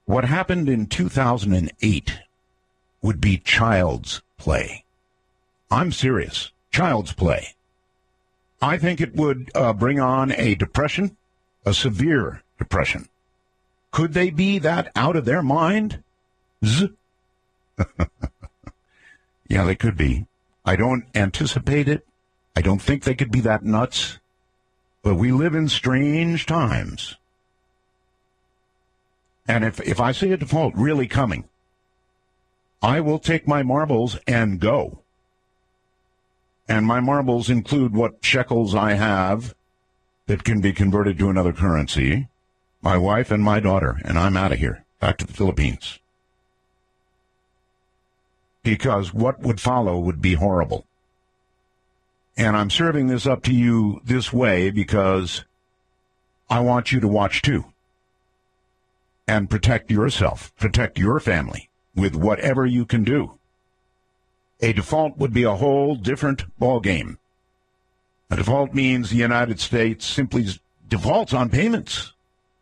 What happened in 2008 would be child's play. I'm serious. Child's play. I think it would bring on a depression, a severe depression. Could they be that out of their mind? Yeah, they could be. I don't anticipate it. I don't think they could be that nuts. But we live in strange times. And if I see a default really coming, I will take my marbles and go. And my marbles include what shekels I have that can be converted to another currency, my wife and my daughter, and I'm out of here, back to the Philippines. Because what would follow would be horrible. And I'm serving this up to you this way because I want you to watch too. And protect yourself, protect your family with whatever you can do. A default would be a whole different ballgame. A default means the United States simply defaults on payments.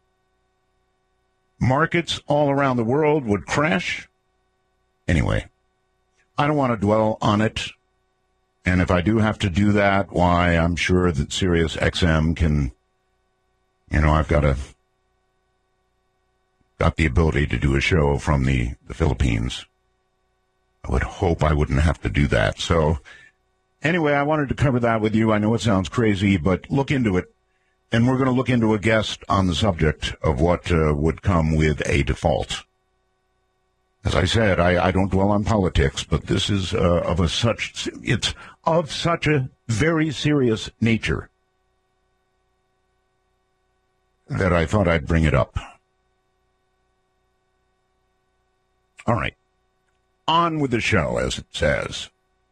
Markets all around the world would crash. Anyway, I don't want to dwell on it. And if I do have to do that, why, I'm sure that Sirius XM can, I've got the ability to do a show from the Philippines. I would hope I wouldn't have to do that. So anyway, I wanted to cover that with you. I know it sounds crazy, but look into it. And we're going to look into a guest on the subject of what would come with a default. As I said, I don't dwell on politics, but this is it's of such a very serious nature that I thought I'd bring it up. All right. On with the show, as it says.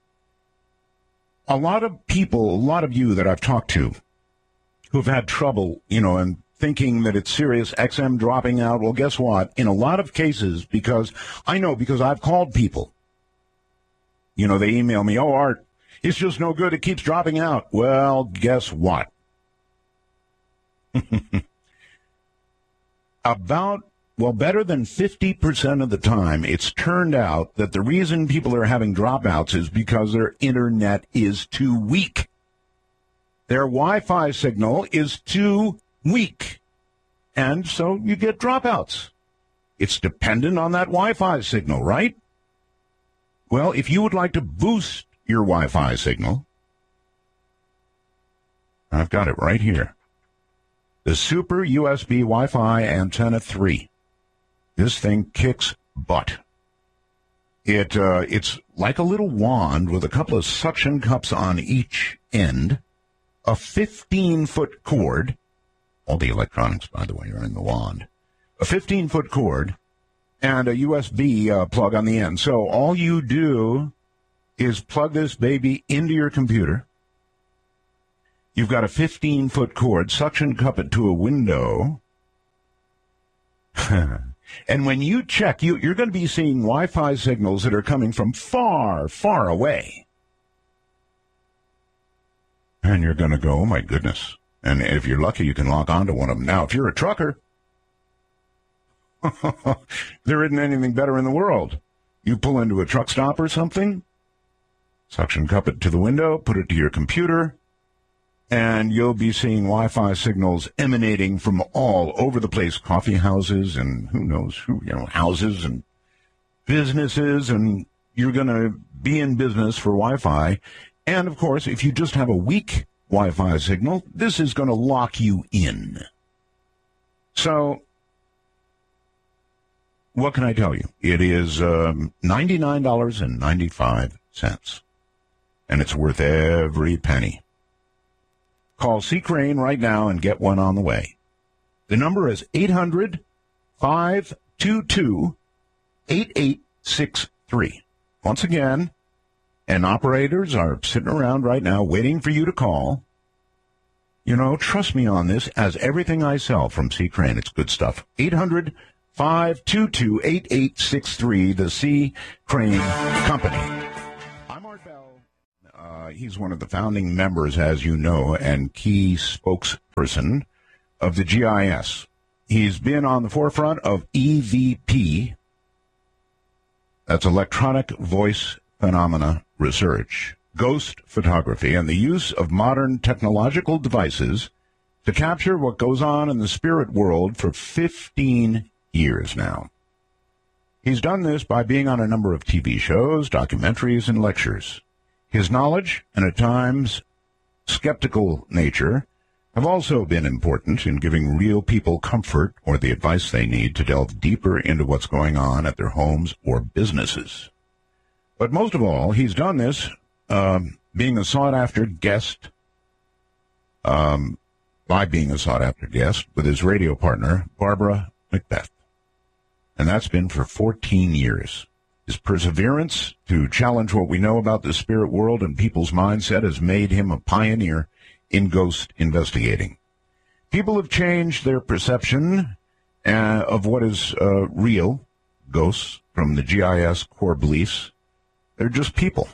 A lot of people, a lot of you that I've talked to who've had trouble, and thinking that it's Sirius XM dropping out. Well, guess what? In a lot of cases, because I've called people. They email me, oh, Art, it's just no good. It keeps dropping out. Well, guess what? Better than 50% of the time, it's turned out that the reason people are having dropouts is because their internet is too weak. Their Wi-Fi signal is too weak. And so you get dropouts. It's dependent on that Wi-Fi signal, right? Well, if you would like to boost your Wi-Fi signal, I've got it right here. The Super USB Wi-Fi Antenna 3. This thing kicks butt. It's like a little wand with a couple of suction cups on each end, a 15-foot cord. All the electronics, by the way, are in the wand. A 15-foot cord and a USB plug on the end. So all you do is plug this baby into your computer. You've got a 15-foot cord, suction cup it to a window. And when you check, you're going to be seeing Wi-Fi signals that are coming from far, far away. And you're going to go, oh, my goodness. And if you're lucky, you can lock onto one of them. Now, if you're a trucker, there isn't anything better in the world. You pull into a truck stop or something, suction cup it to the window, put it to your computer, and you'll be seeing Wi-Fi signals emanating from all over the place, coffee houses and who knows who, houses and businesses, and you're going to be in business for Wi-Fi. And, of course, if you just have a weak Wi-Fi signal, this is going to lock you in. So, what can I tell you? It is $99.95, and it's worth every penny. Call C. Crane right now and get one on the way. The number is 800-522-8863. Once again, and operators are sitting around right now waiting for you to call. Trust me on this, as everything I sell from C. Crane, it's good stuff. 800-522-8863, the C. Crane Company. I'm Art Bell. He's one of the founding members, as you know, and key spokesperson of the GIS. He's been on the forefront of EVP, that's electronic voice phenomena research, ghost photography, and the use of modern technological devices to capture what goes on in the spirit world for 15 years now. He's done this by being on a number of TV shows, documentaries, and lectures. His knowledge, and at times skeptical nature, have also been important in giving real people comfort or the advice they need to delve deeper into what's going on at their homes or businesses. But most of all, he's done this being a sought-after guest, by being a sought-after guest with his radio partner, Barbara Macbeth. And that's been for 14 years. His perseverance to challenge what we know about the spirit world and people's mindset has made him a pioneer in ghost investigating. People have changed their perception of what is real, ghosts, from the GIS core beliefs. They're just people.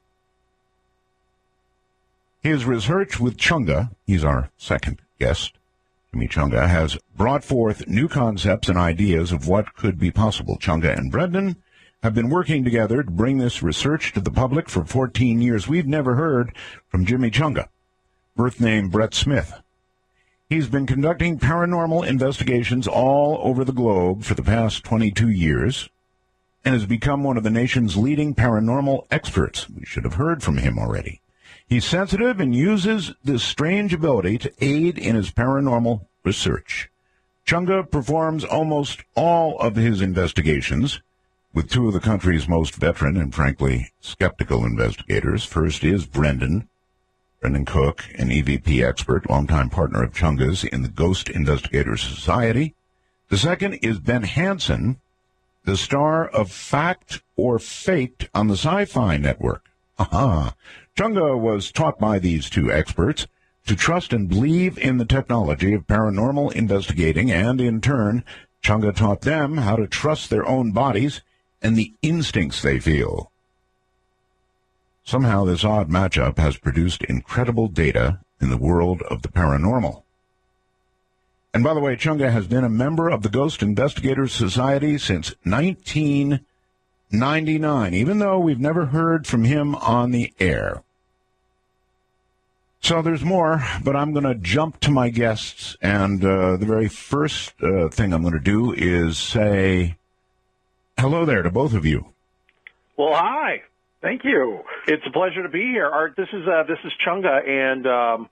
His research with Chunga, he's our second guest, Jimmy Chunga, has brought forth new concepts and ideas of what could be possible. Chunga and Brendan have been working together to bring this research to the public for 14 years. We've never heard from Jimmy Chunga, birth name Brett Smith. He's been conducting paranormal investigations all over the globe for the past 22 years and has become one of the nation's leading paranormal experts. We should have heard from him already. He's sensitive and uses this strange ability to aid in his paranormal research. Chunga performs almost all of his investigations with two of the country's most veteran and, frankly, skeptical investigators. First is Brendan Cook, an EVP expert, longtime partner of Chunga's in the Ghost Investigators Society. The second is Ben Hansen, the star of Fact or Faked on the Sci-Fi Network. Chunga was taught by these two experts to trust and believe in the technology of paranormal investigating, and in turn, Chunga taught them how to trust their own bodies and the instincts they feel. Somehow this odd matchup has produced incredible data in the world of the paranormal. And by the way, Chunga has been a member of the Ghost Investigators Society since 1999, even though we've never heard from him on the air. So there's more, but I'm going to jump to my guests, and the very first thing I'm going to do is say hello there to both of you. Well, hi. Thank you. It's a pleasure to be here. Art, this is Chunga, and I'm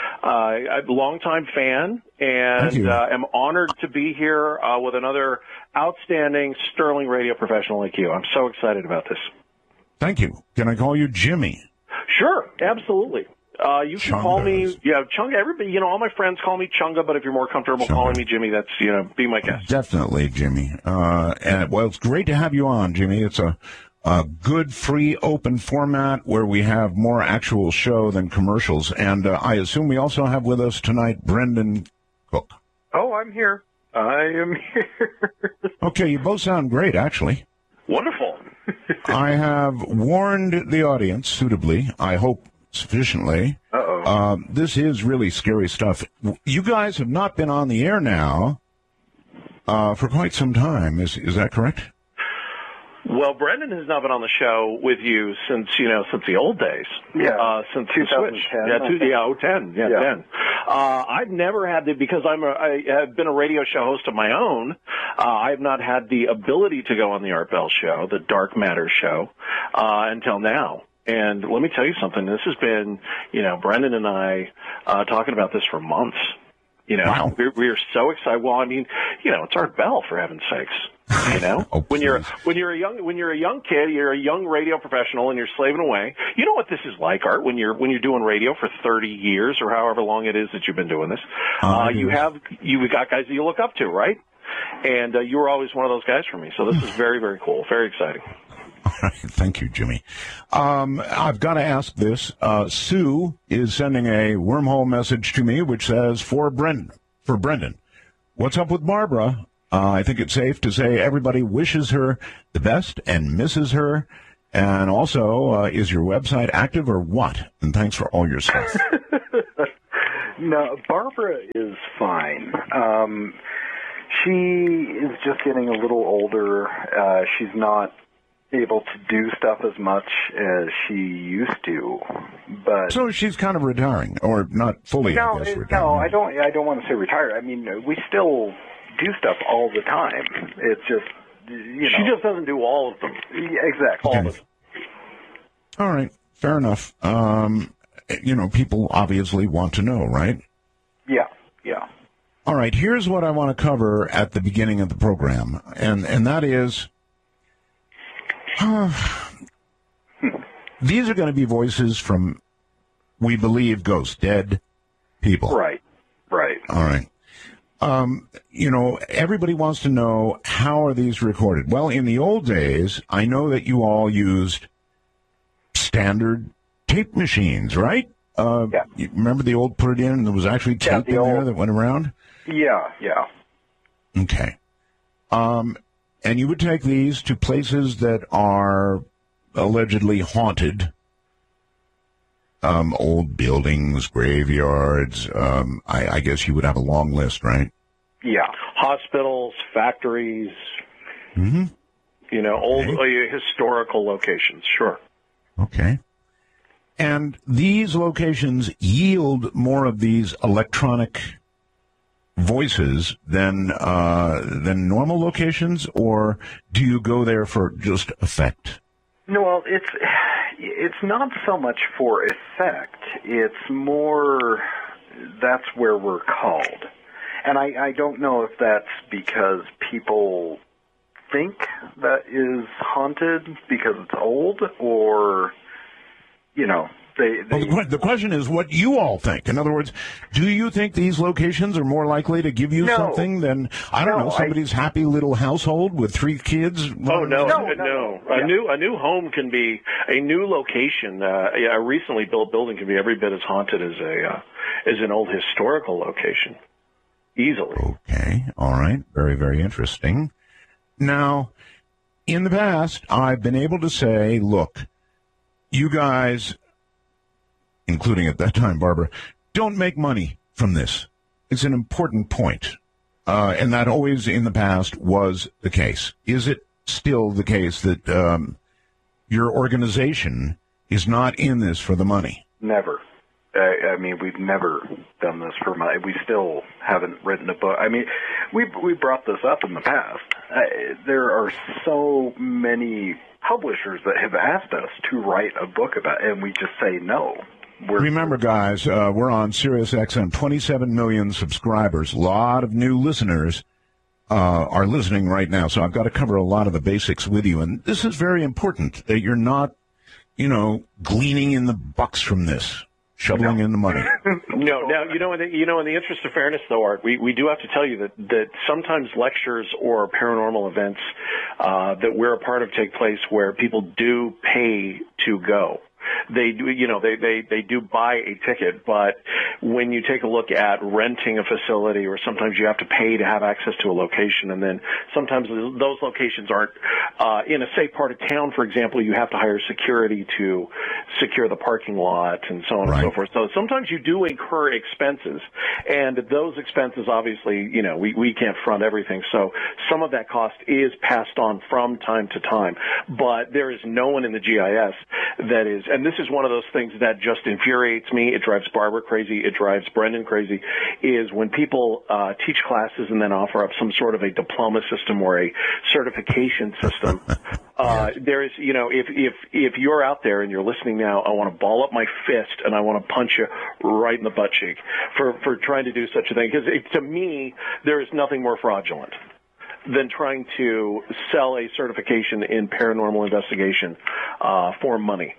a longtime fan, and am honored to be here with another outstanding, sterling radio professional like you. I'm so excited about this. Thank you. Can I call you Jimmy? Sure, absolutely. You can call me, Chunga. Everybody, all my friends call me Chunga, but if you're more comfortable calling me Jimmy, that's, be my guest. Definitely, Jimmy. And it's great to have you on, Jimmy. It's a good, free, open format where we have more actual show than commercials. And I assume we also have with us tonight Brendan Cook. Oh, I'm here. I am here. Okay, you both sound great, actually. Wonderful. I have warned the audience suitably, I hope sufficiently. This is really scary stuff. You guys have not been on the air now for quite some time. Is that correct? Well, Brendan has not been on the show with you since the old days. Yeah. Since 2010. 10. I've never had because I have been a radio show host of my own. I've not had the ability to go on the Art Bell show, the Dark Matter show, until now. And let me tell you something. This has been, Brendan and I talking about this for months. Wow. We are so excited. Well, I mean, it's Art Bell, for heaven's sakes. When you're a young kid, you're a young radio professional, and you're slaving away. You know what this is like, Art. When you're doing radio for 30 years or however long it is that you've been doing this, you've got guys that you look up to, right? And you were always one of those guys for me. So this is very, very cool, very exciting. All right, thank you, Jimmy. I've got to ask this. Sue is sending a wormhole message to me, which says, for Brendan. What's up with Barbara? I think it's safe to say everybody wishes her the best and misses her. And also, is your website active or what? And thanks for all your stuff. No, Barbara is fine. She is just getting a little older. She's not able to do stuff as much as she used to. But so she's kind of retiring, or not fully. I guess, retiring. No, I don't want to say retire. I mean, we still do stuff all the time. It's just she just doesn't do all of them. Yeah, exactly. Okay. All of them. All right, fair enough. People obviously want to know, right? Yeah. All right, here's what I want to cover at the beginning of the program, and that is, these are going to be voices from, we believe, ghosts, dead people. Right. All right. Everybody wants to know, how are these recorded? Well, in the old days, I know that you all used standard tape machines, right? Yeah. You remember the old put it in and there was actually tape in there that went around? Yeah. Okay. And you would take these to places that are allegedly haunted, old buildings, graveyards. I guess you would have a long list, right? Yeah. Hospitals, factories, Mm-hmm. Old historical locations, sure. Okay. And these locations yield more of these electronic voices than normal locations, or do you go there for just effect? No, well, it's not so much for effect. It's more that's where we're called. And I don't know if that's because people think that is haunted because it's old, or, The question is what you all think. In other words, do you think these locations are more likely to give you something than, somebody's happy little household with 3 kids? Oh, no. A new home can be, a new location, a recently built building can be every bit as haunted as an old historical location. Easily. Okay. All right. Very, very interesting. Now, in the past, I've been able to say, look, you guys, including at that time, Barbara, don't make money from this. It's an important point. And that always in the past was the case. Is it still the case that your organization is not in this for the money? Never. I mean, we've never done this for money. We still haven't written a book. I mean, we brought this up in the past. There are so many publishers that have asked us to write a book about it, and we just say no. Remember, guys, we're on Sirius XM, 27 million subscribers. A lot of new listeners are listening right now, so I've got to cover a lot of the basics with you. And this is very important, that you're not, gleaning in the bucks from this. Shoveling in the money. No. Now, in the interest of fairness, though, Art, we do have to tell you that sometimes lectures or paranormal events that we're a part of take place where people do pay to go. They do, they do buy a ticket, but when you take a look at renting a facility, or sometimes you have to pay to have access to a location, and then sometimes those locations aren't in a safe part of town. For example, you have to hire security to secure the parking lot and so on and so forth. So sometimes you do incur expenses, and those expenses, obviously, we can't front everything. So some of that cost is passed on from time to time, but there is no one in the GIS that is. And this is one of those things that just infuriates me. It drives Barbara crazy. It drives Brendan crazy, is when people teach classes and then offer up some sort of a diploma system or a certification system. There is, if you're out there and you're listening now, I want to ball up my fist and I want to punch you right in the butt cheek for trying to do such a thing. Because to me, there is nothing more fraudulent than trying to sell a certification in paranormal investigation for money.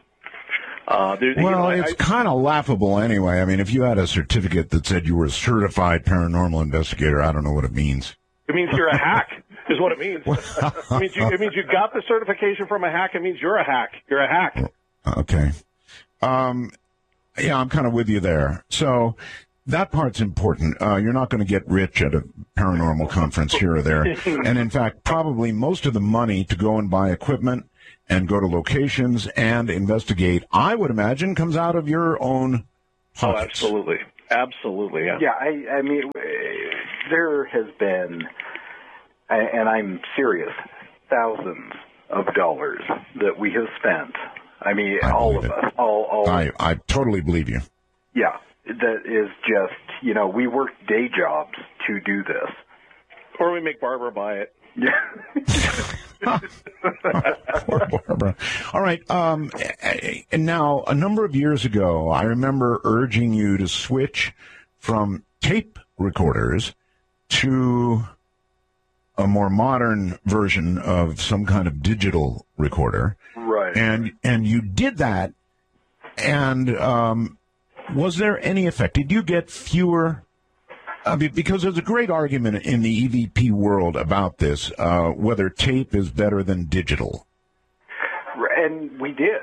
It's kind of laughable anyway. I mean, if you had a certificate that said you were a certified paranormal investigator, I don't know what it means. It means you're a hack, is what it means. It means you got the certification from a hack. It means you're a hack. You're a hack. Okay. Yeah, I'm kind of with you there. So that part's important. You're not going to get rich at a paranormal conference here or there. And in fact, probably most of the money to go and buy equipment and go to locations and investigate, I would imagine, comes out of your own pockets. Oh, absolutely. Yeah. Yeah, I mean, there has been and I'm serious, thousands of dollars that we have spent. I mean, all of us. I totally believe you. Yeah, that is just, we work day jobs to do this. Or we make Barbara buy it. Yeah. Poor Barbara. All right. And now, a number of years ago, I remember urging you to switch from tape recorders to a more modern version of some kind of digital recorder. Right. And you did that. And was there any effect? Did you get fewer? Because there's a great argument in the EVP world about this, whether tape is better than digital. And we did.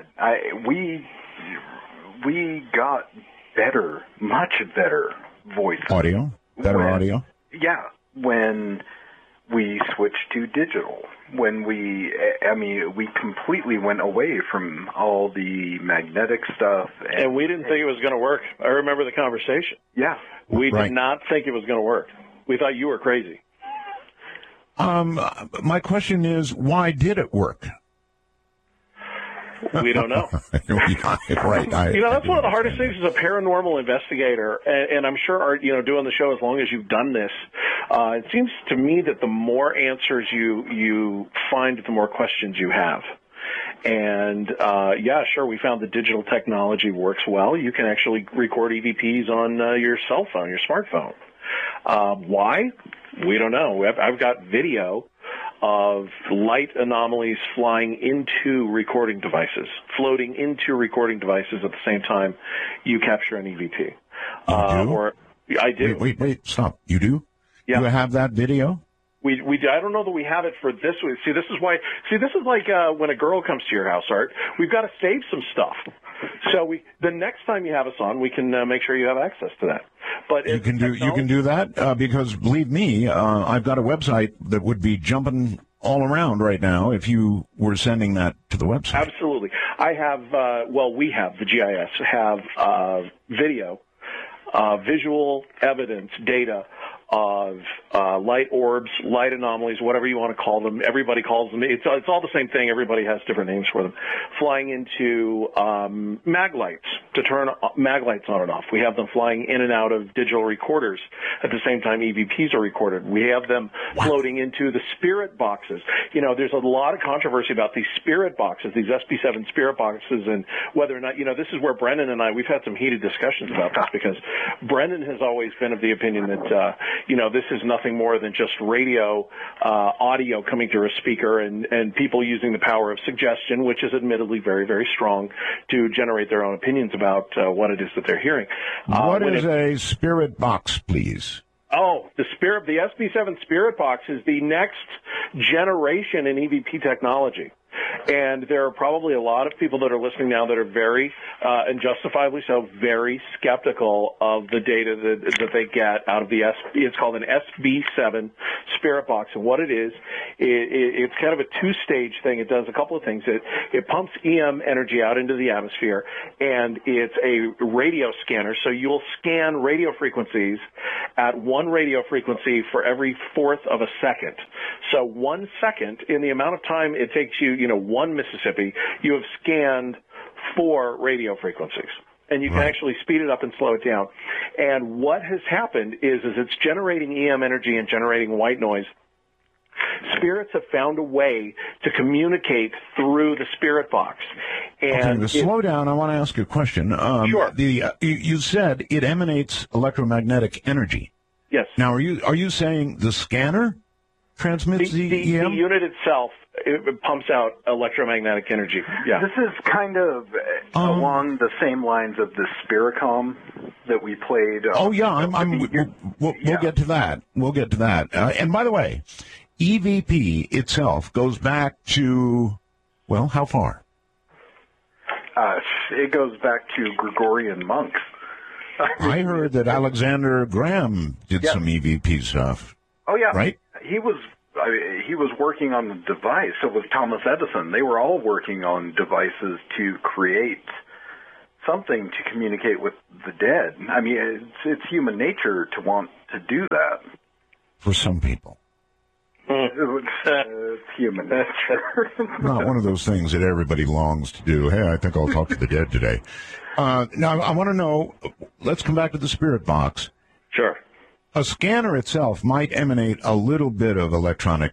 We got better, much better voice. Audio? Better audio? Yeah. When we switched to digital. When we completely went away from all the magnetic stuff. And we didn't think it was going to work. I remember the conversation. Yeah. We did not think it was going to work. We thought you were crazy. My question is, why did it work? We don't know. Right. That's one of the hardest things as a paranormal investigator, and I'm sure, Art, doing the show as long as you've done this, it seems to me that the more answers you find, the more questions you have. And, sure, we found that digital technology works well. You can actually record EVPs on your cell phone, your smartphone. Why? We don't know. I've got video of light anomalies flying into recording devices, floating into recording devices at the same time you capture an EVP. You do? I do. Wait, stop. You do? Yeah. You have that video? We I don't know that we have it for this week. This is like when a girl comes to your house, Art. We've got to save some stuff. So the next time you have us on, we can make sure you have access to that. But you can do that because believe me, I've got a website that would be jumping all around right now if you were sending that to the website. Absolutely. I have. We have the GIS have video, visual evidence data of light orbs, light anomalies, whatever you want to call them. Everybody calls them. It's all the same thing. Everybody has different names for them. Flying into mag lights to turn mag lights on and off. We have them flying in and out of digital recorders at the same time EVPs are recorded. We have them floating into the spirit boxes. There's a lot of controversy about these spirit boxes, these SB7 spirit boxes, and whether or not, this is where Brennan and we've had some heated discussions about this because Brennan has always been of the opinion that, this is nothing more than just radio audio coming through a speaker and people using the power of suggestion, which is admittedly very, very strong, to generate their own opinions about what it is that they're hearing. What is a spirit box, please? Oh, the SB7 Spirit Box is the next generation in EVP technology. And there are probably a lot of people that are listening now that are very, and justifiably so, very skeptical of the data that they get out of the it's called an SB7 Spirit Box. And what it is, it's kind of a two-stage thing. It does a couple of things. It pumps EM energy out into the atmosphere, and it's a radio scanner. So you'll scan radio frequencies at one radio frequency for every fourth of a second. So 1 second, in the amount of time it takes you, one Mississippi, you have scanned 4 radio frequencies. And you can actually speed it up and slow it down. And what has happened is it's generating EM energy and generating white noise. Spirits have found a way to communicate through the spirit box. And slow down. I want to ask you a question. Sure. You said it emanates electromagnetic energy. Yes. Now, are you saying the scanner transmits the EM? The unit itself, it pumps out electromagnetic energy. Yeah. This is kind of along the same lines of the Spiricom that we played. We'll get to that. We'll get to that. And by the way, EVP itself goes back to, how far? It goes back to Gregorian monks. I heard that Alexander Graham did some EVP stuff. Oh, yeah. Right? He was working on the device. So was Thomas Edison. They were all working on devices to create something to communicate with the dead. I mean, it's human nature to want to do that. For some people. It's human nature. Not one of those things that everybody longs to do. Hey, I think I'll talk to the dead today. Now, I want to know, let's come back to the spirit box. Sure. A scanner itself might emanate a little bit of electronic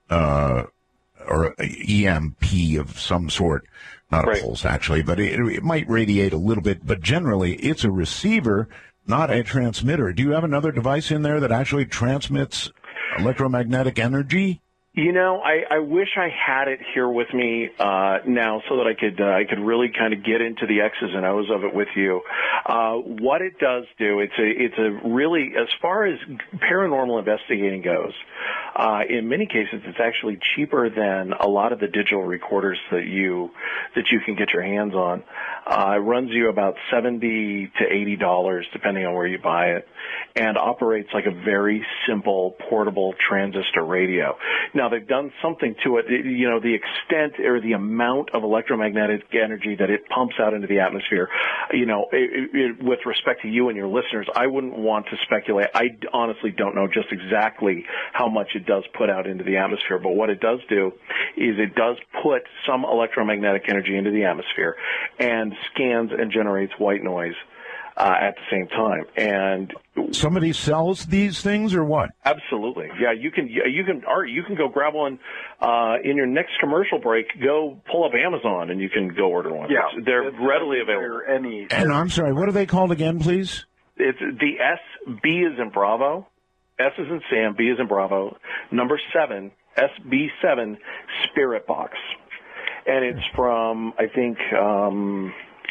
or EMP of some sort. Not a pulse, actually, but it might radiate a little bit. But generally, it's a receiver, not a transmitter. Do you have another device in there that actually transmits electromagnetic energy? You know, I wish I had it here with me now so that I could really kind of get into the X's and O's of it with you. What it does do, it's a really, as far as paranormal investigating goes, in many cases it's actually cheaper than a lot of the digital recorders that you can get your hands on. It runs you about $70 to $80 depending on where you buy it, and operates like a very simple portable transistor radio. Now, they've done something to it. You know, the extent or the amount of electromagnetic energy that it pumps out into the atmosphere, you know, with respect to you and your listeners, I wouldn't want to speculate. I honestly don't know just exactly how much it does put out into the atmosphere, but what it does do is it does put some electromagnetic energy into the atmosphere and scans and generates white noise at the same time. And somebody sells these things or what? Absolutely. Yeah, you can Art, you can go grab one in your next commercial break. Go pull up Amazon and you can go order one. Yeah, they're readily available. And I'm sorry, what are they called again, please? It's the SB is in Bravo, S is in Sam, B is in Bravo, number 7, SB7 Spirit Box. And it's from, I think, I'm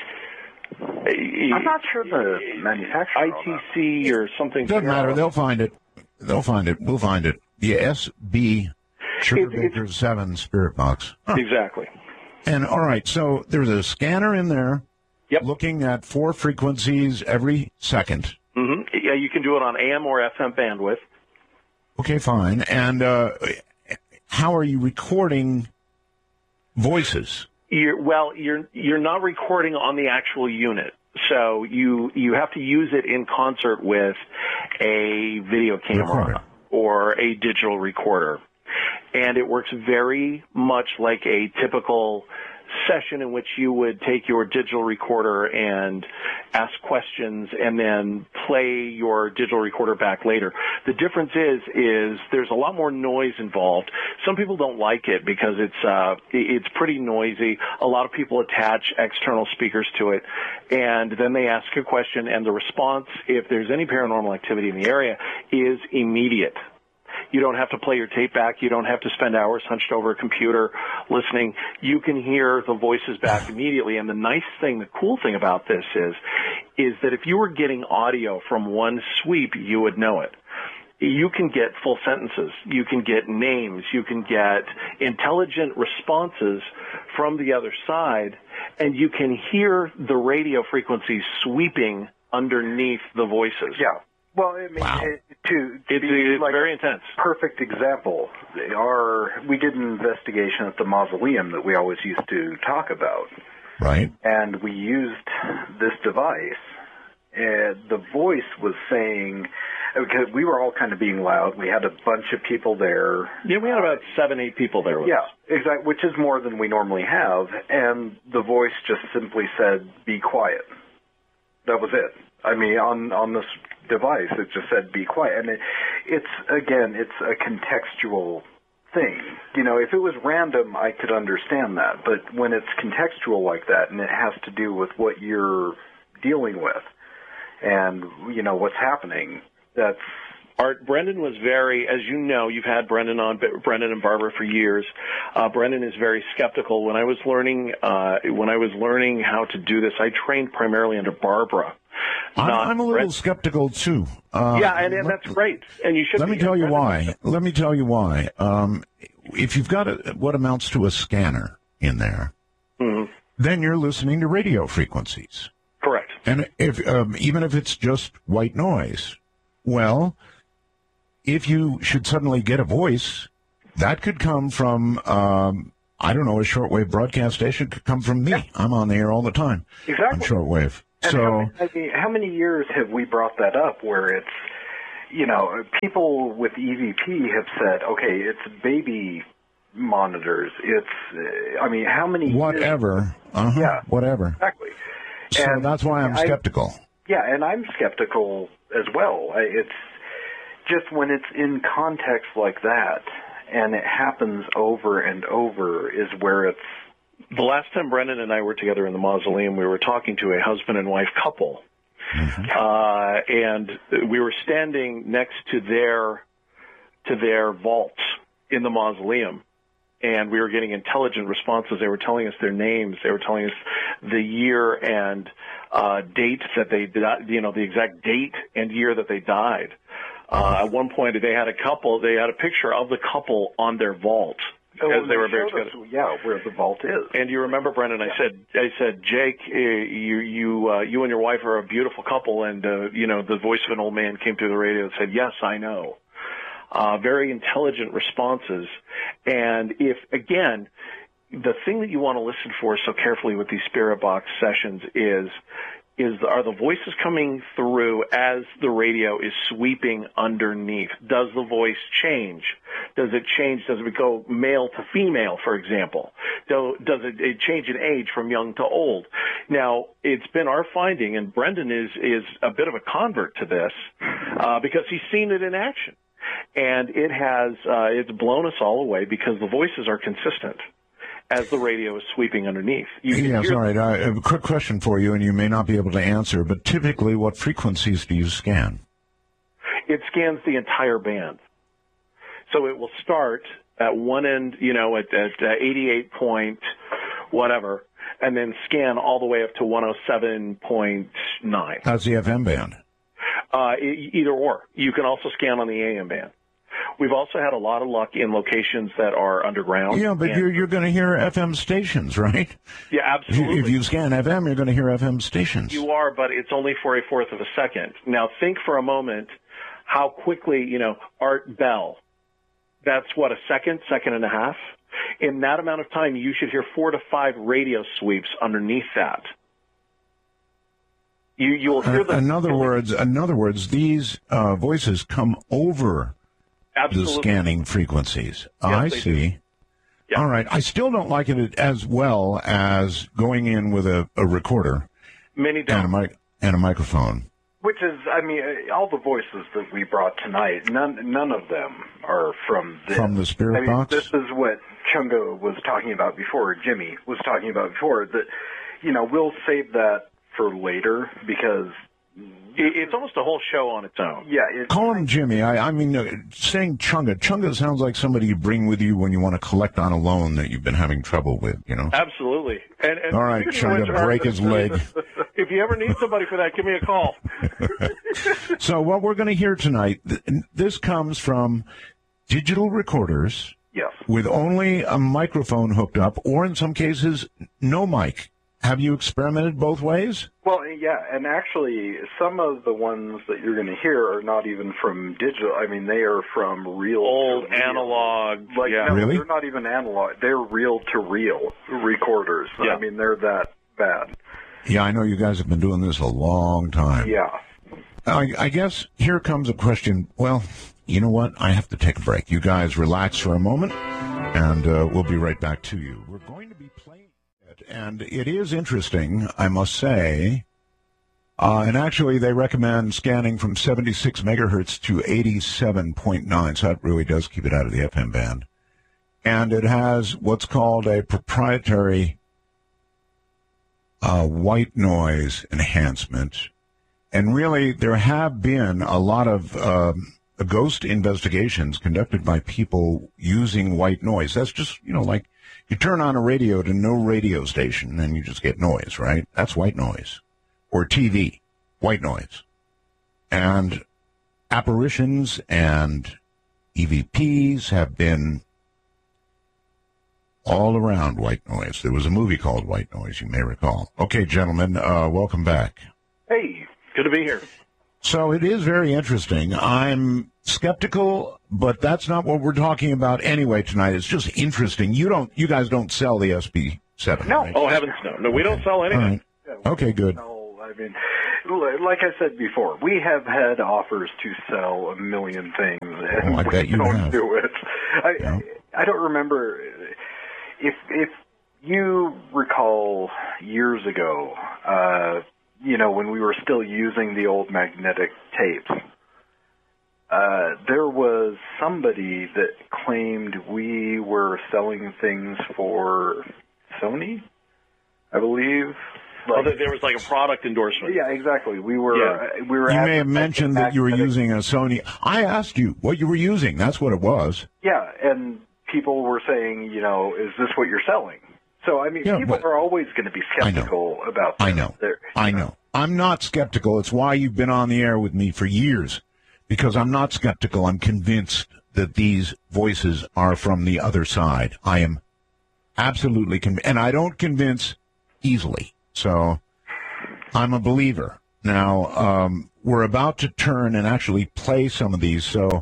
not sure the manufacturer. ITC or something. Doesn't matter. They'll find it. We'll find it. The SB Sugar 7 Spirit Box. Huh. Exactly. And all right, so there's a scanner in there. Yep. Looking at 4 frequencies every second. Mm-hmm. Yeah, you can do it on AM or FM bandwidth. Okay, fine. And how are you recording voices? You're not recording on the actual unit, so you have to use it in concert with a video camera or a digital recorder, and it works very much like a typical session in which you would take your digital recorder and ask questions and then play your digital recorder back later. The difference is there's a lot more noise involved. Some people don't like it because it's pretty noisy. A lot of people attach external speakers to it, and then they ask a question, and the response, if there's any paranormal activity in the area, is immediate. You don't have to play your tape back. You don't have to spend hours hunched over a computer listening. You can hear the voices back immediately. And the nice thing, the cool thing about this is that if you were getting audio from one sweep, you would know it. You can get full sentences. You can get names. You can get intelligent responses from the other side, and you can hear the radio frequencies sweeping underneath the voices. Yeah. Well, I mean, wow. It's like very intense. Perfect example. We did an investigation at the mausoleum that we always used to talk about. Right. And we used this device, and the voice was saying, because we were all kind of being loud. We had a bunch of people there. Yeah, we had about 7-8 people there with us. Yeah, exactly, which is more than we normally have. And the voice just simply said, "Be quiet." That was it. I mean, on this device, it just said, "Be quiet." And it's a contextual thing. You know, if it was random, I could understand that. But when it's contextual like that, and it has to do with what you're dealing with and, you know, what's happening, that's... Art, Brendan was very, as you know, you've had Brendan on, Brendan and Barbara for years. Brendan is very skeptical. When I was learning how to do this, I trained primarily under Barbara. I'm a little skeptical too. Yeah, and that's great. And you should. Let me tell you why. If you've got what amounts to a scanner in there, mm-hmm. then you're listening to radio frequencies. Correct. And if even if it's just white noise, well, if you should suddenly get a voice, that could come from, I don't know, a shortwave broadcast station. Could come from me. Yeah. I'm on the air all the time. Exactly. On shortwave. And so, how many years have we brought that up where it's, people with EVP have said, okay, it's baby monitors. It's, how many? Whatever. Yeah. Whatever. Exactly. So And that's why I'm skeptical. And I'm skeptical as well. It's just when it's in context like that, and it happens over and over, is where it's. The last time Brendan and I were together in the mausoleum, we were talking to a husband and wife couple. And we were standing next to their vaults in the mausoleum, and we were getting intelligent responses. They were telling us their names. They were telling us the year and date that they died, the exact date and year that they died. At one point, they had a picture of the couple on their vault. As they were buried together. Where the vault is. And you remember, Brendan, I said, Jake, you and your wife are a beautiful couple, and the voice of an old man came through the radio and said, yes, I know. Very intelligent responses. And if, again, the thing that you want to listen for so carefully with these spirit box sessions are the voices coming through as the radio is sweeping underneath? Does the voice change? Does it change? Does it go male to female, for example? Does it change in age from young to old? Now, it's been our finding, and Brendan is a bit of a convert to this because he's seen it in action. And it's blown us all away because the voices are consistent as the radio is sweeping underneath. Yes, all right. A quick question for you, and you may not be able to answer, but typically what frequencies do you scan? It scans the entire band. So it will start at one end, at 88 point whatever, and then scan all the way up to 107.9. That's the FM band. Either or. You can also scan on the AM band. We've also had a lot of luck in locations that are underground. Yeah, but you're going to hear FM stations, right? Yeah, absolutely. If you scan FM, you're going to hear FM stations. You are, but it's only for a fourth of a second. Now, think for a moment how quickly, Art Bell, that's what, a second and a half? In that amount of time, you should hear 4 to 5 radio sweeps underneath that. You'll hear them. In other words, these voices come over Absolutely. the scanning frequencies. Yes, I see. Yeah. All right. I still don't like it as well as going in with a recorder. Many don't. And a microphone. Which is, all the voices that we brought tonight, none of them are from this. From the spirit box? This is what Chunga was talking about before, Jimmy was talking about before, that, we'll save that for later because it's almost a whole show on its own. Yeah. Call him Jimmy. Saying Chunga. Chunga sounds like somebody you bring with you when you want to collect on a loan that you've been having trouble with, Absolutely. And all right, Chunga, break his leg. If you ever need somebody for that, give me a call. So what we're going to hear tonight, this comes from digital recorders. Yes. With only a microphone hooked up, or in some cases, no mic. Have you experimented both ways? Well, yeah, and actually, some of the ones that you're going to hear are not even from digital. They are from old analog. No, really? They're not even analog. They're reel-to-reel recorders. Yeah. They're that bad. Yeah, I know you guys have been doing this a long time. Yeah. I guess here comes a question. Well, you know what? I have to take a break. You guys relax for a moment, and we'll be right back to you. We're going to be playing it, and it is interesting, I must say. And actually, they recommend scanning from 76 megahertz to 87.9, so that really does keep it out of the FM band. And it has what's called a proprietary white noise enhancement. And really, there have been a lot of ghost investigations conducted by people using white noise. That's just, like you turn on a radio to no radio station and you just get noise, right? That's white noise. Or TV, white noise. And apparitions and EVPs have been all around white noise. There was a movie called White Noise, you may recall. Okay, gentlemen, welcome back. Hey, good to be here. So it is very interesting. I'm skeptical, but that's not what we're talking about anyway tonight. It's just interesting. You guys don't sell the SB7. No. Right? Oh, heavens no. No, we don't sell anything. All right. Okay, good. No, like I said before, we have had offers to sell a million things, and I bet you don't have. do it. I don't remember if you recall years ago, when we were still using the old magnetic tapes. There was somebody that claimed we were selling things for Sony, I believe. There was like a product endorsement. Yeah, exactly. We were. You may have mentioned that you were using a Sony. I asked you what you were using. That's what it was. Yeah, and people were saying, is this what you're selling? So, I mean, people are always going to be skeptical about this. I know. I'm not skeptical. It's why you've been on the air with me for years, because I'm not skeptical. I'm convinced that these voices are from the other side. I am absolutely convinced, and I don't convince easily. So I'm a believer. Now, we're about to turn and actually play some of these, so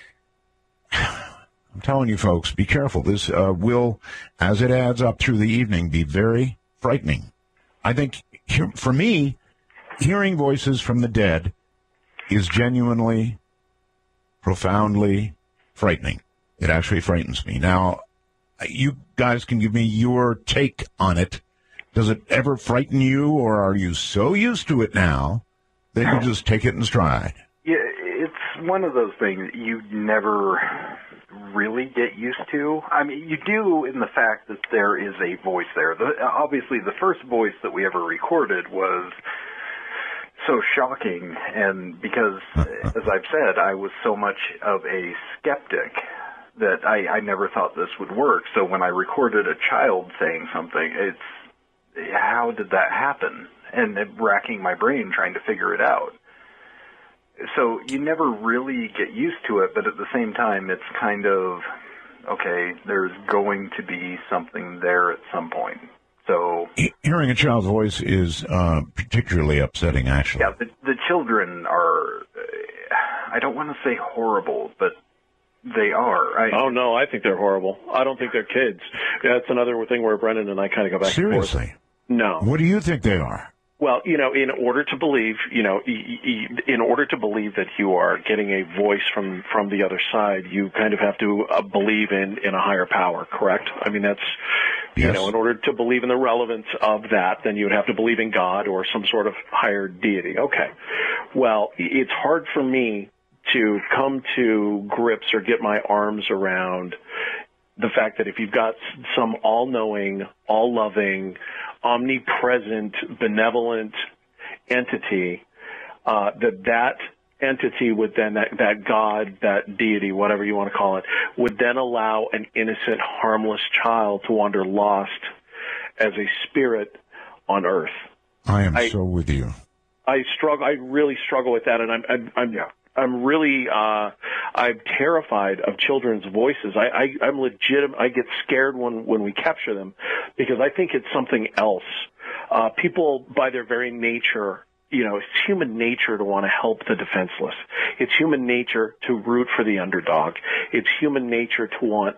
I'm telling you, folks, be careful. This will, as it adds up through the evening, be very frightening. I think, for me, hearing voices from the dead is genuinely, profoundly frightening. It actually frightens me. Now, you guys can give me your take on it. Does it ever frighten you, or are you so used to it now that you just take it in stride? Yeah, it's one of those things you never really get used to. I mean, you do in the fact that there is a voice there. Obviously, the first voice that we ever recorded was so shocking, and because, as I've said, I was so much of a skeptic that I never thought this would work. So when I recorded a child saying something, how did that happen? And racking my brain trying to figure it out. So you never really get used to it, but at the same time, it's kind of, okay, there's going to be something there at some point. So hearing a child's voice is particularly upsetting, actually. Yeah, the children are, I don't want to say horrible, but they are. Oh, no, I think they're horrible. I don't think they're kids. Yeah, that's another thing where Brendan and I kind of go back and forth. Seriously? No. What do you think they are? Well, in order to believe, in order to believe that you are getting a voice from the other side, you kind of have to believe in a higher power, correct? I mean, that's, yes. In order to believe in the relevance of that, then you would have to believe in God or some sort of higher deity. Okay. Well, it's hard for me to come to grips or get my arms around the fact that if you've got some all-knowing, all-loving, omnipresent, benevolent entity, that entity would then, that God, that deity, whatever you want to call it, would then allow an innocent, harmless child to wander lost as a spirit on earth. I am so with you. I really struggle with that, and I'm really, I'm terrified of children's voices. I'm legitimate. I get scared when we capture them because I think it's something else. People, by their very nature, it's human nature to want to help the defenseless. It's human nature to root for the underdog. It's human nature to want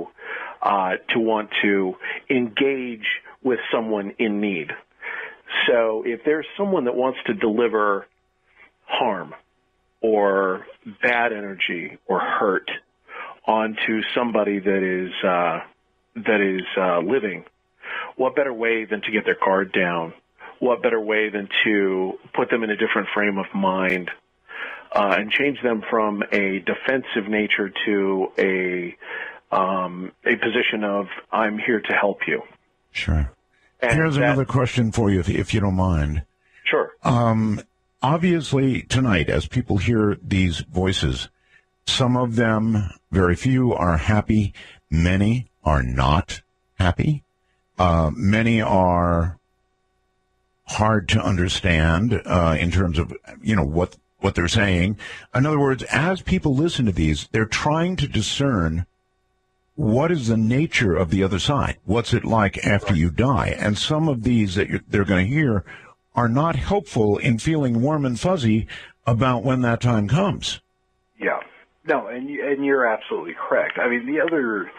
to engage with someone in need. So if there's someone that wants to deliver harm or bad energy or hurt onto somebody that is living, what better way than to get their guard down? What better way than to put them in a different frame of mind and change them from a defensive nature to a position of I'm here to help you. Sure. And here's another question for you, if you don't mind. Sure. Obviously, tonight, as people hear these voices, some of them, very few, are happy. Many are not happy. Many are hard to understand in terms of, what they're saying. In other words, as people listen to these, they're trying to discern what is the nature of the other side. What's it like after you die? And some of these that they're going to hear are not helpful in feeling warm and fuzzy about when that time comes. Yeah. No, and you're absolutely correct. I mean, the other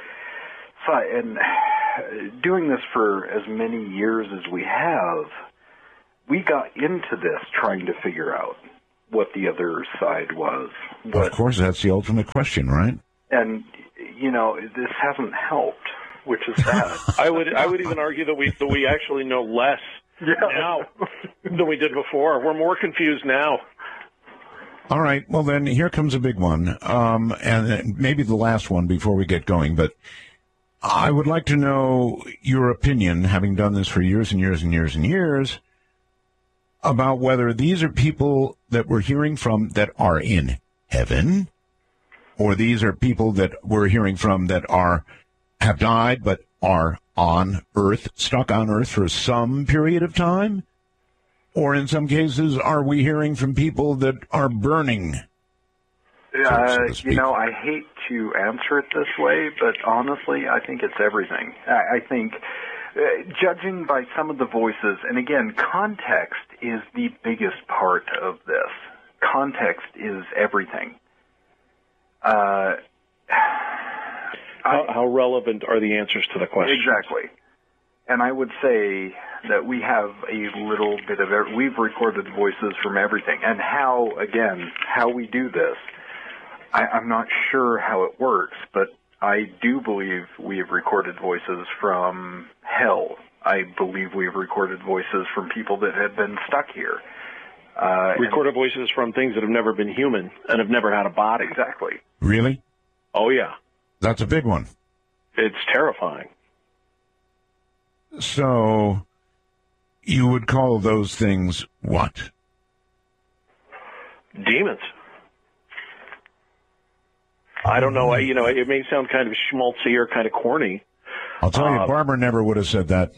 side, and doing this for as many years as we have, we got into this trying to figure out what the other side was. Of course, that's the ultimate question, right? And, this hasn't helped, which is sad. I would even argue that we actually know less now than we did before. We're more confused now. All right. Well, then here comes a big one, and maybe the last one before we get going. But I would like to know your opinion, having done this for years and years and years and years, about whether these are people that we're hearing from that are in heaven, or these are people that we're hearing from that have died but are on Earth, stuck on Earth for some period of time? Or in some cases, are we hearing from people that are burning? I hate to answer it this way, but honestly, I think it's everything. I think, judging by some of the voices, and again, context is the biggest part of this. Context is everything. How relevant are the answers to the question? Exactly. And I would say that we have a little bit of we've recorded voices from everything. And how we do this, I'm not sure how it works, but I do believe we have recorded voices from hell. I believe we have recorded voices from people that have been stuck here. Recorded voices from things that have never been human and have never had a body. Exactly. Really? Oh, yeah. That's a big one. It's terrifying. So you would call those things what? Demons. I don't know. It may sound kind of schmaltzy or kind of corny. I'll tell you, Barbara never would have said that.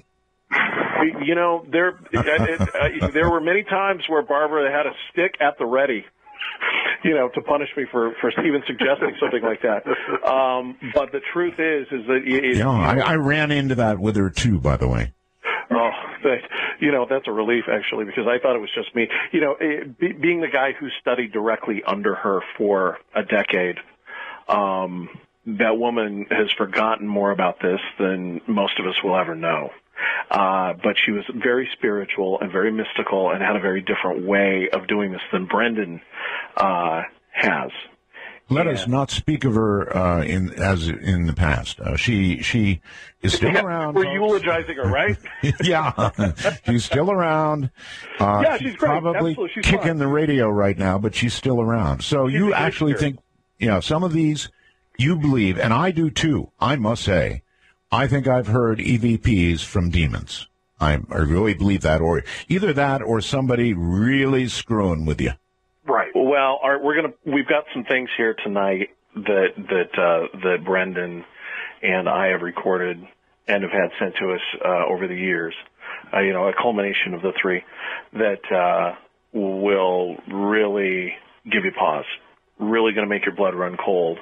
There were many times where Barbara had a stick at the ready, to punish me for even suggesting something like that. But the truth is that I ran into that with her too, by the way. Oh, that's a relief actually, because I thought it was just me. Being the guy who studied directly under her for a decade, that woman has forgotten more about this than most of us will ever know. But she was very spiritual and very mystical and had a very different way of doing this than Brendan has. Let us not speak of her in the past. She is still around. We're eulogizing her, right? Yeah, she's still around. She's great. Probably Absolutely, she's kicking fine. the radio right now, but she's still around. So she's you actually think, some of these you believe, and I do too. I must say, I think I've heard EVPs from demons. I really believe that, or either that, or somebody really screwing with you. Right. Well, we've got some things here tonight that Brendan and I have recorded and have had sent to us over the years. A culmination of the three that will really give you pause. Really going to make your blood run cold.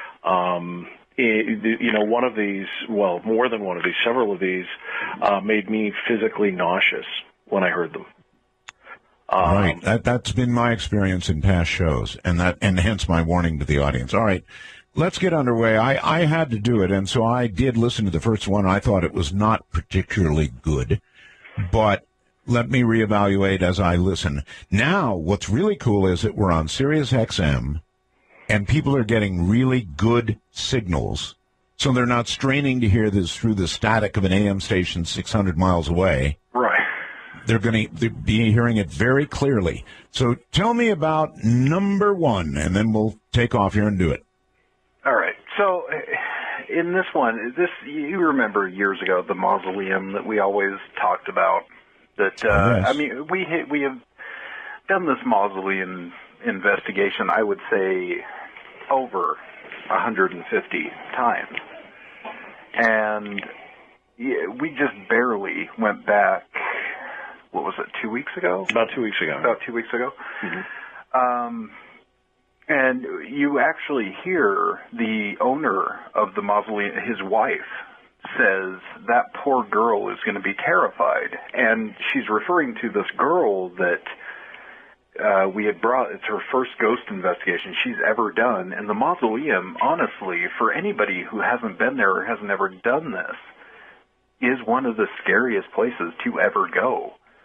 One of these, well, more than one of these, several of these, made me physically nauseous when I heard them. Right. That's been my experience in past shows, and hence my warning to the audience. All right, let's get underway. I had to do it, and so I did listen to the first one. I thought it was not particularly good, but let me reevaluate as I listen. Now, what's really cool is that we're on Sirius XM, and people are getting really good signals, so they're not straining to hear this through the static of an AM station 600 miles away. Right. They're going to be hearing it very clearly. So tell me about number one, and then we'll take off here and do it. All right. So in this one, you remember years ago the mausoleum that we always talked about. That Yes. I mean, we have done this mausoleum investigation, I would say, over 150 times, and we just barely went back. What was it, 2 weeks ago? About 2 weeks ago. About 2 weeks ago. Mm-hmm. And you actually hear the owner of the mausoleum, his wife, says that poor girl is going to be terrified. And she's referring to this girl that we had brought. It's her first ghost investigation she's ever done. And the mausoleum, honestly, for anybody who hasn't been there or hasn't ever done this, is one of the scariest places to ever go.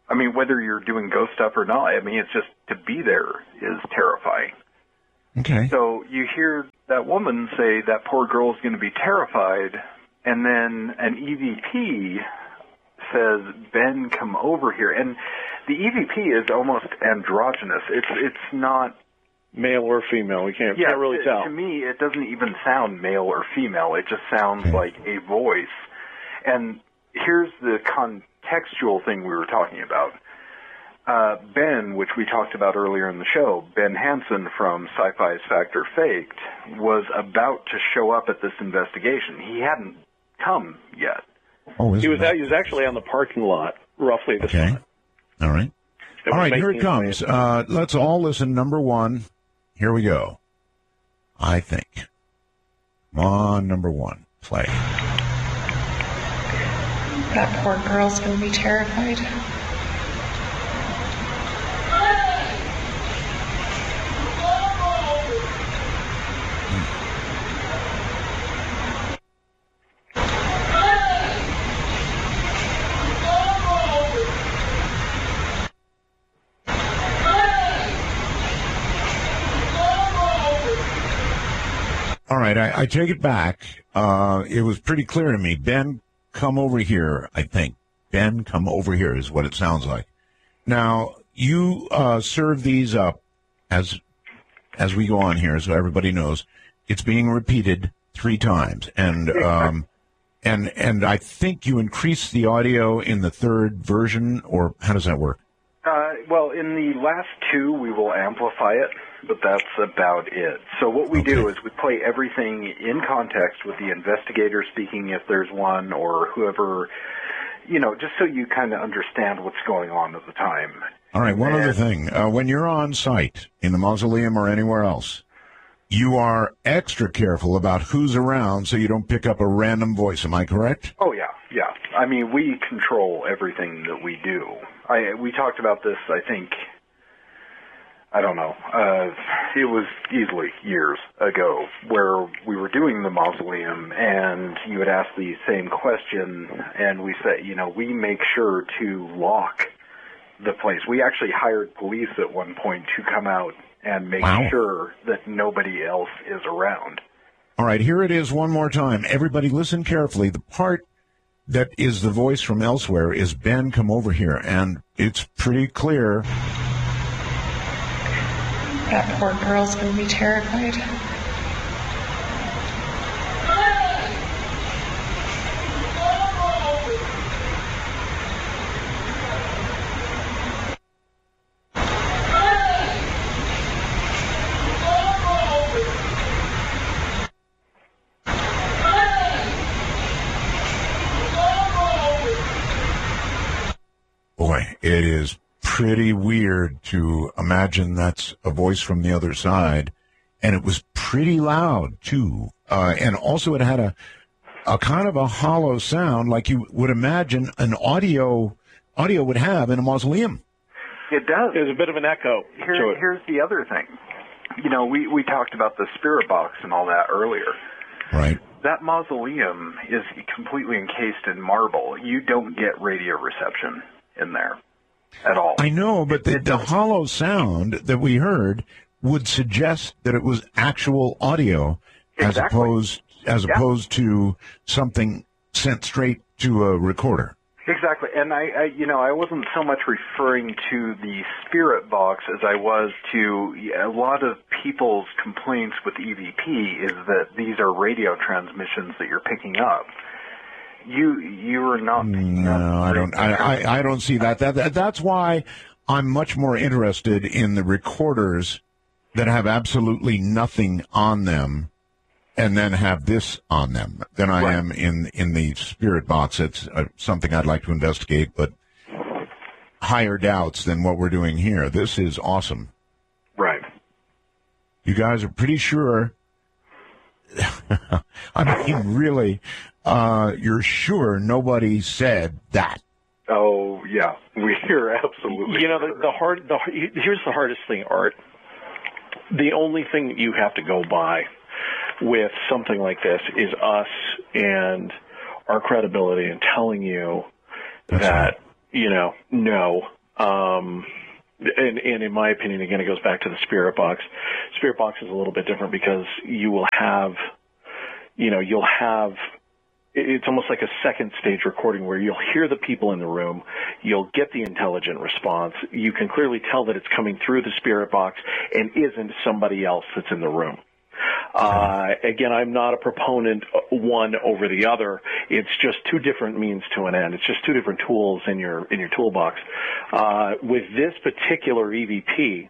I mean, whether you're doing ghost stuff or not, I mean, it's just to be there is terrifying. Okay. So you hear that woman say that poor girl's going to be terrified, and then an EVP says, Ben, come over here. And the EVP is almost androgynous. It's not male or female. We can't really tell. To me, it doesn't even sound male or female. It just sounds like a voice. And here's the contextual thing we were talking about. Ben, which we talked about earlier in the show, Ben Hansen from Sci-Fi's Fact or Faked, was about to show up at this investigation. He hadn't come yet. Oh, he was actually on the parking lot roughly this time. All right. All right, here it comes. Let's all listen. Number one. Here we go. I think. Come on, number one. Play. That poor girl's going to be terrified. All right, I take it back. It was pretty clear to me. Ben, come over here, I think. Ben, come over here is what it sounds like. Now, you serve these up as we go on here, so everybody knows. It's being repeated 3 times. And I think you increase the audio in the third version, or how does that work? Well, in the last 2, we will amplify it, but that's about it. So what we do is we play everything in context with the investigator speaking if there's one, or whoever, just so you kind of understand what's going on at the time. All right, one other thing. When you're on site, in the mausoleum or anywhere else, you are extra careful about who's around so you don't pick up a random voice. Am I correct? Oh, yeah. I mean, we control everything that we do. We talked about this, I think, I don't know, it was easily years ago where we were doing the mausoleum and you would ask the same question and we said, we make sure to lock the place. We actually hired police at one point to come out and make sure that nobody else is around. All right, here it is one more time. Everybody listen carefully. The part that is the voice from elsewhere is Ben, come over here, and it's pretty clear. That poor girl's going to be terrified. Boy, it is pretty weird to imagine that's a voice from the other side. And it was pretty loud, too. And also it had a kind of a hollow sound like you would imagine an audio would have in a mausoleum. It does. There's a bit of an echo. Here's the other thing. We talked about the spirit box and all that earlier. Right. That mausoleum is completely encased in marble. You don't get radio reception in there at all. I know, but the hollow sound that we heard would suggest that it was actual audio as opposed to something sent straight to a recorder. Exactly. And I wasn't so much referring to the spirit box as I was to a lot of people's complaints with EVP is that these are radio transmissions that you're picking up. You are not. No, I don't. I don't see that. That's why I'm much more interested in the recorders that have absolutely nothing on them, and then have this on them than I am in the spirit box. It's something I'd like to investigate, but higher doubts than what we're doing here. This is awesome. Right. You guys are pretty sure. I mean, really. You're sure nobody said that? Oh, yeah. We're absolutely sure. Here's the hardest thing, Art. The only thing that you have to go by with something like this is us and our credibility and telling you no, And in my opinion, again, it goes back to the Spirit Box. Spirit Box is a little bit different because you'll have, it's almost like a second stage recording where you'll hear the people in the room, you'll get the intelligent response, you can clearly tell that it's coming through the Spirit Box and isn't somebody else that's in the room. Again, I'm not a proponent one over the other. It's just two different means to an end. It's just two different tools in your toolbox. With this particular EVP,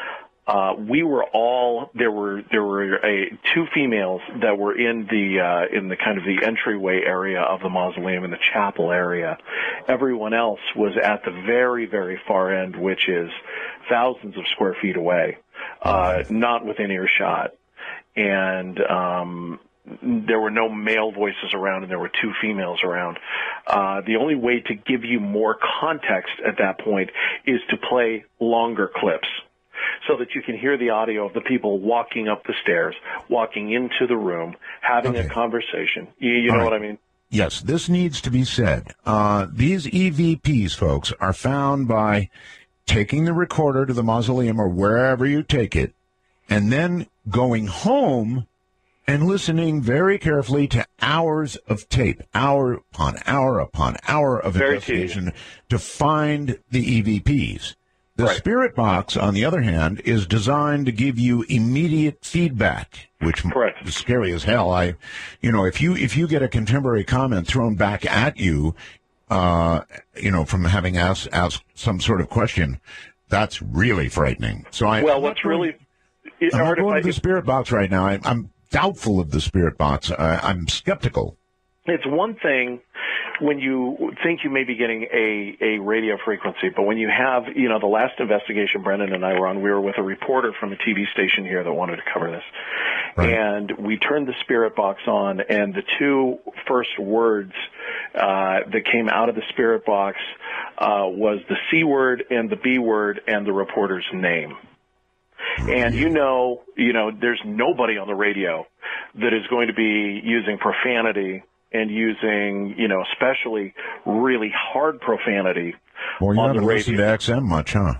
there were two females that were in the kind of the entryway area of the mausoleum, in the chapel area. Everyone else was at the very, very far end, which is thousands of square feet away, not within earshot. And there were no male voices around, and there were two females around. The only way to give you more context at that point is to play longer clips, so that you can hear the audio of the people walking up the stairs, walking into the room, having a conversation. You know what I mean? Yes, this needs to be said. These EVPs, folks, are found by taking the recorder to the mausoleum or wherever you take it, and then going home and listening very carefully to hours of tape, hour upon hour upon hour of investigation to find the EVPs. The Spirit Box, on the other hand, is designed to give you immediate feedback, which is scary as hell. If you get a contemporary comment thrown back at you, from having asked some sort of question, that's really frightening. So I'm not going to the Spirit Box right now. I'm doubtful of the Spirit Box. I'm skeptical. It's one thing when you think you may be getting a radio frequency, but when you have, the last investigation Brendan and I were on, we were with a reporter from a TV station here that wanted to cover this. Right. And we turned the Spirit Box on, and the two first words that came out of the Spirit Box was the C word and the B word and the reporter's name. And there's nobody on the radio that is going to be using profanity and using, especially really hard profanity on the radio. Well, you haven't listened to XM much, huh?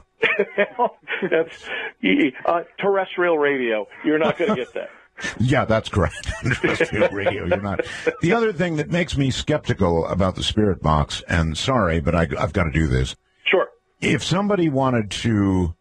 That's terrestrial radio. You're not going to get that. Yeah, that's correct. Terrestrial radio, you're not. The other thing that makes me skeptical about the Spirit Box, and sorry, but I've got to do this. Sure. If somebody wanted to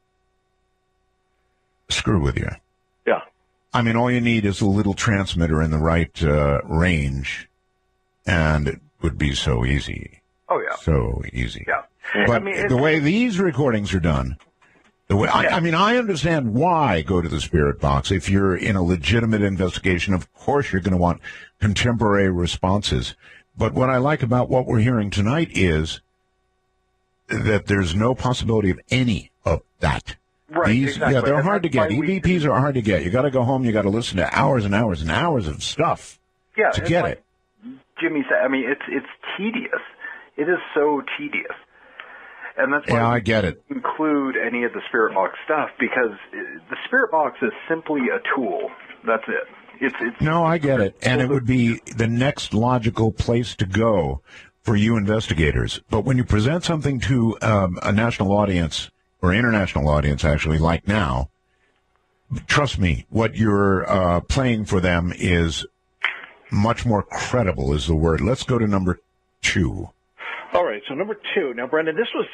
screw with you. Yeah. I mean, all you need is a little transmitter in the right range, and it would be so easy. Oh, yeah. So easy. Yeah. But the way these recordings are done, I understand why go to the Spirit Box. If you're in a legitimate investigation, of course you're going to want contemporary responses. But what I like about what we're hearing tonight is that there's no possibility of any of that. Right, exactly. Yeah, they're hard to get. EVPs are hard to get. You got to go home. You got to listen to hours and hours and hours of stuff to get it. Jimmy said, it's tedious. It is so tedious. And that's why I get it. Include any of the Spirit Box stuff, because the Spirit Box is simply a tool. That's it. No, I get it. And it would be the next logical place to go for you investigators. But when you present something to a national audience, or international audience, actually, like now, trust me, what you're playing for them is much more credible, is the word. Let's go to number 2. All right, so number 2. Now, Brendan, this was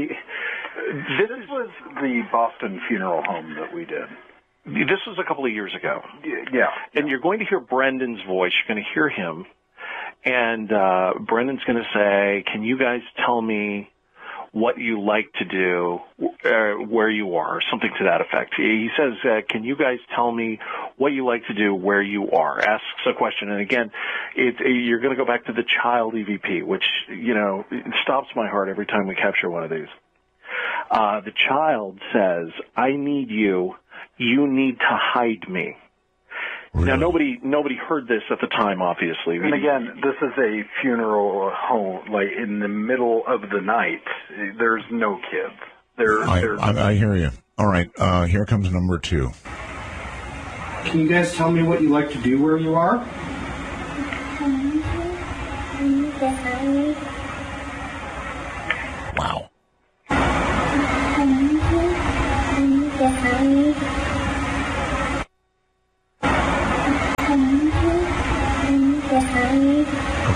the Boston funeral home that we did. This was a couple of years ago. Yeah. And you're going to hear Brendan's voice. You're going to hear him. And Brendan's going to say, can you guys tell me what you like to do where you are, or something to that effect. He says, can you guys tell me what you like to do where you are? Asks a question. And again, you're going to go back to the child EVP, which, it stops my heart every time we capture one of these. The child says, I need you. You need to hide me. Really? Now, nobody heard this at the time, obviously. And again, this is a funeral home, like in the middle of the night. There's no kids. I hear you. All right, here comes number 2. Can you guys tell me what you like to do where you are? Wow.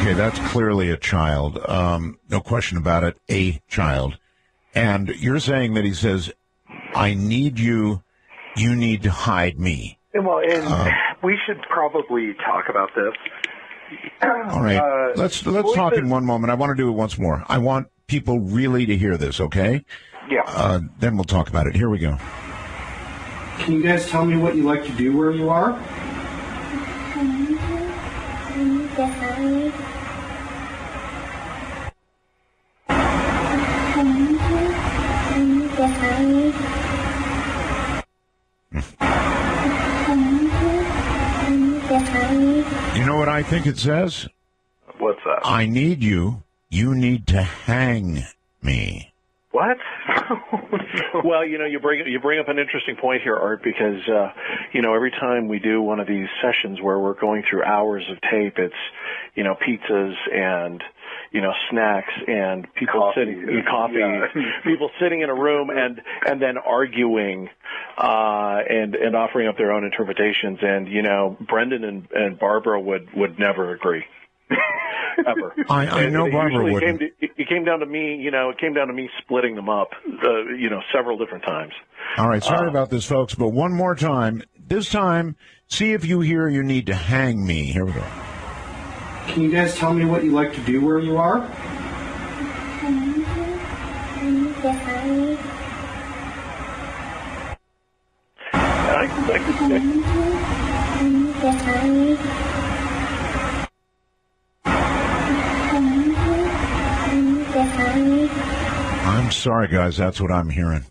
Okay, that's clearly a child. No question about it, a child. And you're saying that he says, I need you, you need to hide me. Well, and we should probably talk about this. All right, let's talk in one moment. I want to do it once more. I want people really to hear this, okay? Yeah. Then we'll talk about it. Here we go. Can you guys tell me what you like to do where you are? You know what I think it says? What's that? I need you. You need to hang me. What? Well, you bring up an interesting point here, Art, because every time we do one of these sessions where we're going through hours of tape, it's pizzas and snacks and people people sitting in a room and then arguing and offering up their own interpretations. And Brendan and Barbara would never agree. Ever. I know Barbara wouldn't. It came down to me, it came down to me splitting them up, several different times. All right, sorry about this, folks, but one more time. This time, see if you hear you need to hang me. Here we go. Can you guys tell me what you like to do where you are? I'm sorry, guys. That's what I'm hearing.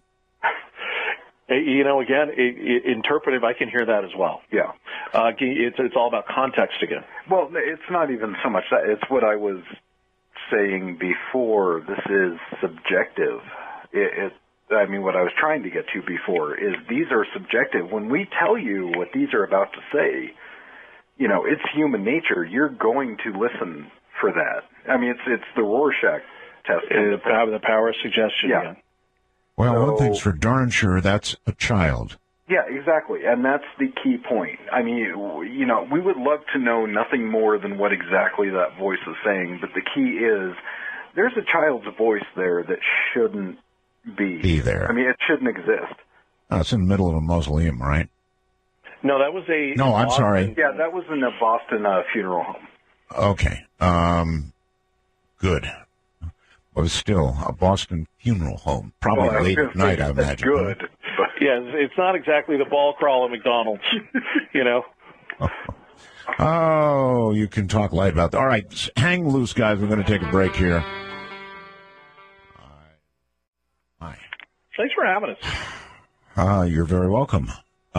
Again, interpretive, I can hear that as well. Yeah. It's all about context again. Well, it's not even so much that. It's what I was saying before. This is subjective. What I was trying to get to before is these are subjective. When we tell you what these are about to say, it's human nature. You're going to listen for that. It's the Rorschach test. The power of suggestion. Yeah. Again. Well, one thing's for darn sure, that's a child. Yeah, exactly. And that's the key point. We would love to know nothing more than what exactly that voice is saying, but the key is there's a child's voice there that shouldn't be there. It shouldn't exist. It's in the middle of a mausoleum, right? No, that was a... No, I'm sorry. Yeah, that was in a Boston funeral home. Okay. Good. But still, a Boston funeral home. Probably late at night, I imagine. Good. But... Yeah, it's not exactly the ball crawl at McDonald's, Oh, you can talk light about that. All right, hang loose, guys. We're going to take a break here. Hi. Thanks for having us. You're very welcome.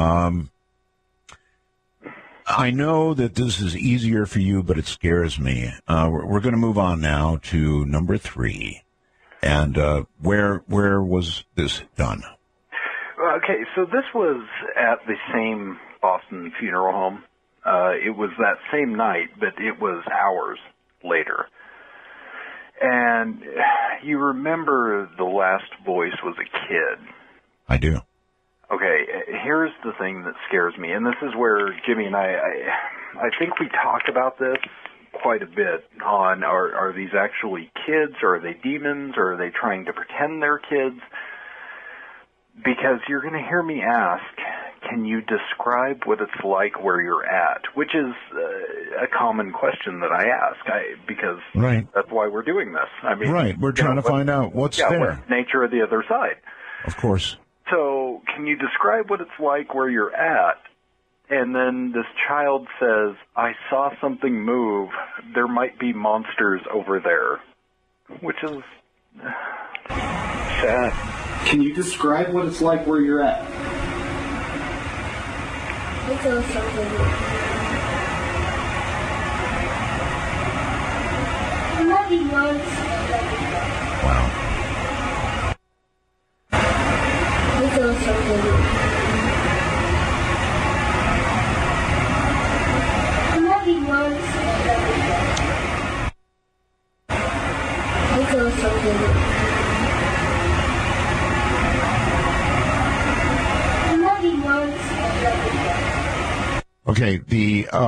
I know that this is easier for you, but it scares me. We're going to move on now to number 3. And where was this done? Okay, so this was at the same Boston funeral home. It was that same night, but it was hours later. And you remember the last voice was a kid. I do. Okay, here's the thing that scares me, and this is where Jimmy and I think we talk about this quite a bit on are these actually kids, or are they demons, or are they trying to pretend they're kids? Because you're going to hear me ask, can you describe what it's like where you're at? Which is a common question that I ask, because that's why we're doing this. Right, we're trying to find out what's there. What's the nature of the other side. Of course. So, can you describe what it's like where you're at? And then this child says, I saw something move. There might be monsters over there. Which is sad. Can you describe what it's like where you're at? I saw something move.